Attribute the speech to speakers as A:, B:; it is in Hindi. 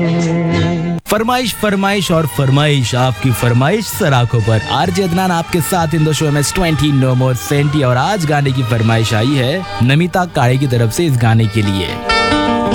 A: फरमाइश फरमाइश और फरमाइश, आपकी फरमाइश सर आंखों पर। आरजे अदनान आपके साथ इन दो शो में 20 नो मोर सेंटी। और आज गाने की फरमाइश आई है नमिता काळे की तरफ से इस गाने के लिए।